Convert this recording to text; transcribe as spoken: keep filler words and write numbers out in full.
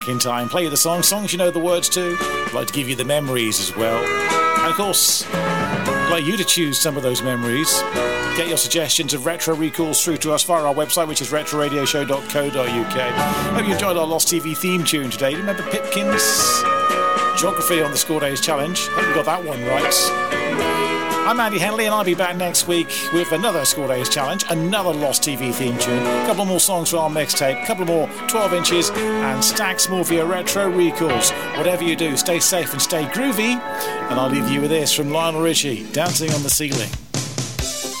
In time, play the songs, songs you know the words to. I'd like to give you the memories as well. And of course, I'd like you to choose some of those memories. Get your suggestions of retro recalls through to us via our website, which is retro radio show dot co dot uk. Hope you enjoyed our Lost T V theme tune today. Remember Pipkin's Geography on the Score Days Challenge? Hope you got that one right. I'm Andy Henley, and I'll be back next week with another Score Days Challenge, another Lost T V theme tune, a couple more songs for our mixtape, a couple more twelve inches, and stacks more for your retro recalls. Whatever you do, stay safe and stay groovy, and I'll leave you with this from Lionel Richie, Dancing on the Ceiling.